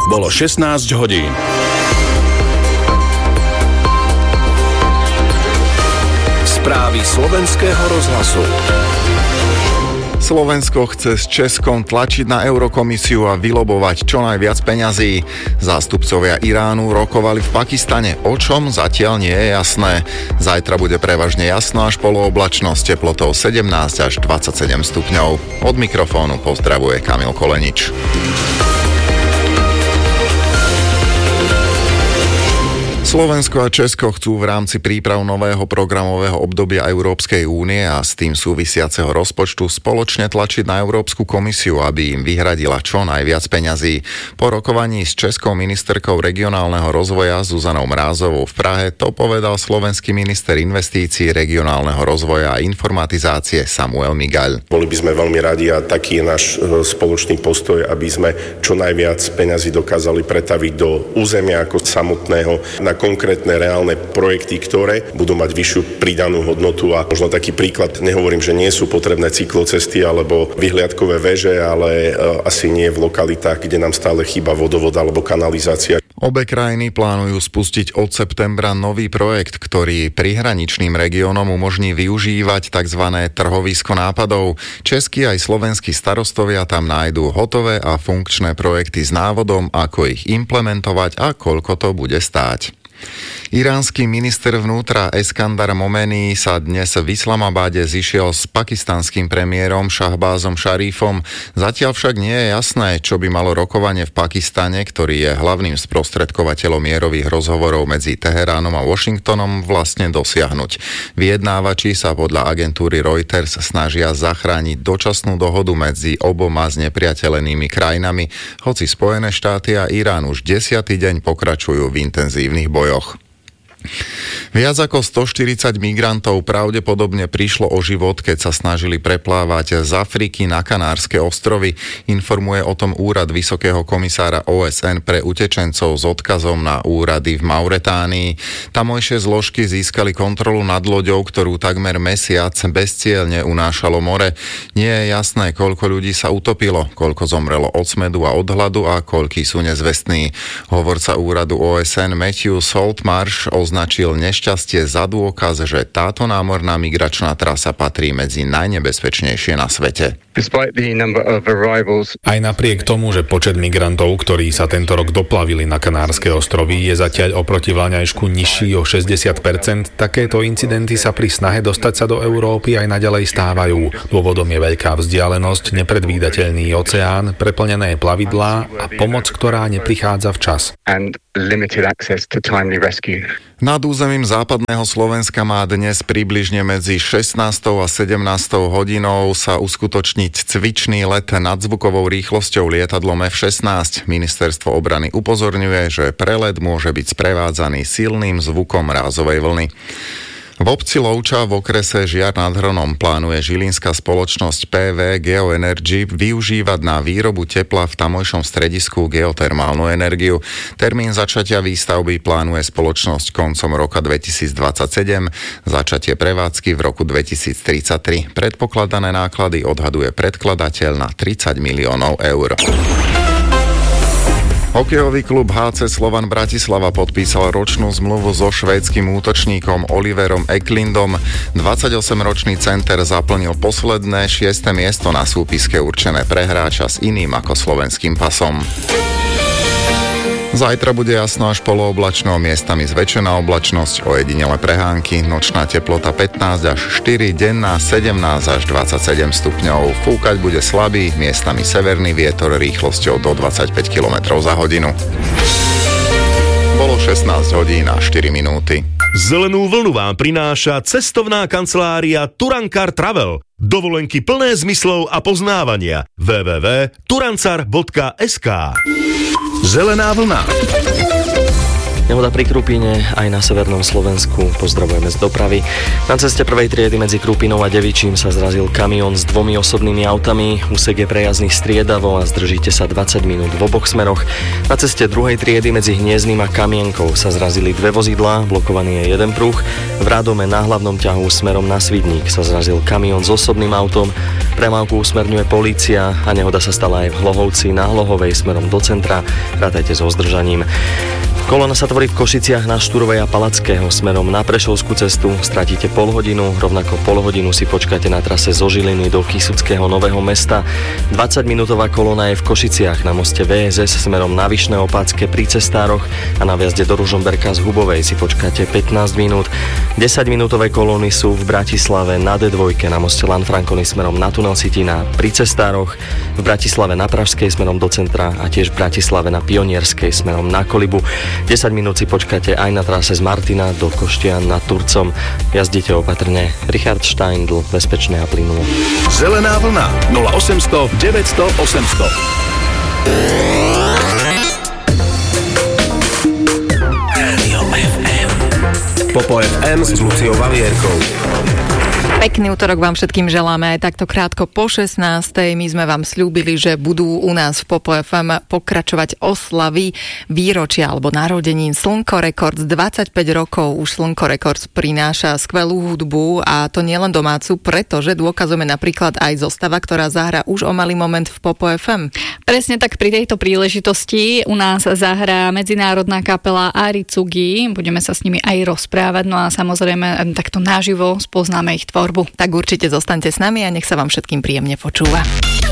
Bolo 16 hodín. Správy slovenského rozhlasu. Slovensko chce s Českom tlačiť na Eurokomisiu a vylobovať čo najviac peňazí. Zástupcovia Iránu rokovali v Pakistane, o čom zatiaľ nie je jasné. Zajtra bude prevažne jasno až polooblačno s teplotou 17 až 27 stupňov. Od mikrofónu pozdravuje Kamil Kolenič. Slovensko a Česko chcú v rámci príprav nového programového obdobia Európskej únie a s tým súvisiaceho rozpočtu spoločne tlačiť na Európsku komisiu, aby im vyhradila čo najviac peňazí. Po rokovaní s českou ministerkou regionálneho rozvoja Zuzanou Mrázovou v Prahe to povedal slovenský minister investícií, regionálneho rozvoja a informatizácie Samuel Migaľ. Boli by sme veľmi radi a taký je náš spoločný postoj, aby sme čo najviac peňazí dokázali pretaviť do územia ako samotného na konkrétne reálne projekty, ktoré budú mať vyššiu pridanú hodnotu. A možno taký príklad, nehovorím, že nie sú potrebné cyklocesty alebo vyhliadkové veže, ale asi nie v lokalitách, kde nám stále chýba vodovod alebo kanalizácia. Obe krajiny plánujú spustiť od septembra nový projekt, ktorý prihraničným regiónom umožní využívať tzv. Trhovisko nápadov. Českí aj slovenskí starostovia tam nájdú hotové a funkčné projekty s návodom, ako ich implementovať a koľko to bude stáť. Iránsky minister vnútra Eskandar Momeni sa dnes v Islamabade zišiel s pakistanským premiérom Šahbázom Šarífom. Zatiaľ však nie je jasné, čo by malo rokovanie v Pakistane, ktorý je hlavným sprostredkovateľom mierových rozhovorov medzi Teheránom a Washingtonom, vlastne dosiahnuť. Vyjednávači sa podľa agentúry Reuters snažia zachrániť dočasnú dohodu medzi oboma znepriateľenými krajinami, hoci Spojené štáty a Irán už 10. deň pokračujú v intenzívnych bojoch. Viac ako 140 migrantov pravdepodobne prišlo o život, keď sa snažili preplávať z Afriky na Kanárske ostrovy. Informuje o tom úrad Vysokého komisára OSN pre utečencov s odkazom na úrady v Mauretánii. Tamojšie zložky získali kontrolu nad loďou, ktorú takmer mesiac bezcielne unášalo more. Nie je jasné, koľko ľudí sa utopilo, koľko zomrelo od smedu a od hladu a koľkí sú nezvestní. Hovorca úradu OSN Matthew Saltmarsh označil nešťastie za dôkaz, že táto námorná migračná trasa patrí medzi najnebezpečnejšie na svete. Aj napriek tomu, že počet migrantov, ktorí sa tento rok doplavili na Kanárske ostrovy, je zatiaľ oproti vlaňajšku nižší o 60%, takéto incidenty sa pri snahe dostať sa do Európy aj naďalej stávajú. Dôvodom je veľká vzdialenosť, nepredvídateľný oceán, preplnené plavidlá a pomoc, ktorá neprichádza včas. Nad územím západného Slovenska má dnes približne medzi 16. a 17. hodinou sa uskutočniť cvičný let nadzvukovou rýchlosťou lietadlom F-16. Ministerstvo obrany upozorňuje, že prelet môže byť sprevádzaný silným zvukom rázovej vlny. V obci Lovča v okrese Žiar nad Hronom plánuje žilinská spoločnosť PV Geoenergy využívať na výrobu tepla v tamojšom stredisku geotermálnu energiu. Termín začatia výstavby plánuje spoločnosť koncom roka 2027, začatie prevádzky v roku 2033. Predpokladané náklady odhaduje predkladateľ na 30 miliónov eur. Hokejový klub HC Slovan Bratislava podpísal ročnú zmluvu so švédskym útočníkom Oliverom Eklundom. 28-ročný center zaplnil posledné 6. miesto na súpiske určené pre hráča s iným ako slovenským pasom. Zajtra bude jasno až polooblačno, miestami zväčšená oblačnosť, ojedinele prehánky, nočná teplota 15 až 4, denná 17 až 27 stupňov. Fúkať bude slabý, miestami severný vietor rýchlosťou do 25 km za hodinu. Bolo 16 hodín a 4 minúty. Zelenú vlnu vám prináša cestovná kancelária Turankar Travel. Dovolenky plné zmyslov a poznávania. www.turancar.sk. Zelená vlna. Nehoda pri Krupine aj na severnom Slovensku. Pozdravujeme z dopravy. Na ceste prvej triedy medzi Krupinou a Devičím sa zrazil kamión s 2 osobnými autami. Úsek je prejazdný striedavo a zdržíte sa 20 minút v oboch smeroch. Na ceste druhej triedy medzi Hniezdnym a Kamienkou sa zrazili 2 vozidlá, blokovaný je jeden pruh. V Rádome na hlavnom ťahu smerom na Svidník sa zrazil kamión s osobným autom. Premávku usmerňuje polícia a nehoda sa stala aj v Hlohovci na Hlohovej smerom do centra. Rátajte so zdržaním. Kolona sa tvorí v Košiciach na Štúrovej a Palackého smerom na Prešovskú cestu. Stratíte pol hodinu, rovnako pol hodinu si počkáte na trase zo Žiliny do Kysuckého Nového Mesta. 20-minútová kolóna je v Košiciach na moste VSS smerom na Vyšné Opácké pri Cestároch a na vjazde do Ružomberka z Hubovej si počkáte 15 minút. 10-minútové kolóny sú v Bratislave na D2 na moste Lanfranconi smerom na tunel Sitina pri Cestároch, v Bratislave na Pražskej smerom do centra a tiež v Bratislave na Pionierskej smerom na Kolibu. 10 minút si počkáte aj na trase z Martina do Koštian nad Turcom. Jazdite opatrne. Richard Steindl, bezpečné a plynulo. Zelená vlna 0800 900 800. Rádio FM. Popo FM s Luciou Valierkou. Pekný útorok vám všetkým želáme aj takto krátko po 16. My sme vám sľúbili, že budú u nás v Popo FM pokračovať oslavy výročia alebo narodenín Slnko Records. 25 rokov už Slnko Records prináša skvelú hudbu a to nielen domácu, pretože dôkazujeme napríklad aj zostava, ktorá zahrá už o malý moment v Popo FM. Presne tak, pri tejto príležitosti u nás zahrá medzinárodná kapela Aritsugi. Budeme sa s nimi aj rozprávať, no a samozrejme takto naživo spoznáme ich tvorbu. Tak určite zostaňte s nami a nech sa vám všetkým príjemne počúva.